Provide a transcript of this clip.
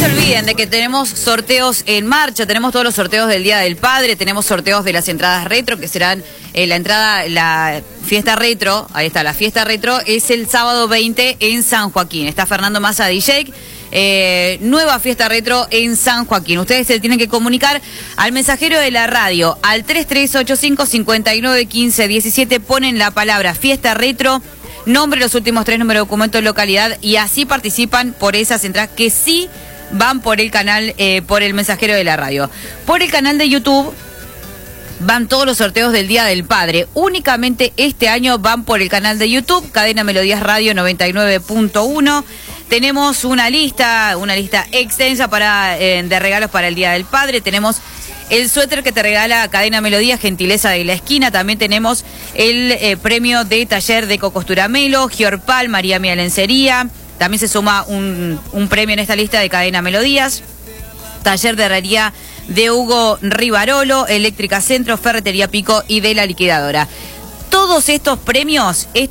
se olviden de que tenemos sorteos en marcha, tenemos todos los sorteos del Día del Padre, tenemos sorteos de las entradas retro, que serán la fiesta retro, ahí está, la fiesta retro es el sábado 20 en San Joaquín, está Fernando Massa DJ, nueva fiesta retro en San Joaquín. Ustedes se tienen que comunicar al mensajero de la radio, al 3385-5915-17, ponen la palabra fiesta retro, nombre, los últimos 3 números de documento de localidad y así participan por esas entradas que sí van por el canal, por el mensajero de la radio. Por el canal de YouTube van todos los sorteos del Día del Padre. Únicamente este año van por el canal de YouTube, Cadena Melodías Radio 99.1. Tenemos una lista extensa de regalos para el Día del Padre. Tenemos el suéter que te regala Cadena Melodía, gentileza de la esquina. También tenemos el premio de taller de Cocosturamelo, Giorpal, María Mía Lencería. También se suma un premio en esta lista de Cadena Melodías. Taller de herrería de Hugo Rivarolo, Eléctrica Centro, Ferretería Pico y de la Liquidadora. Todos estos premios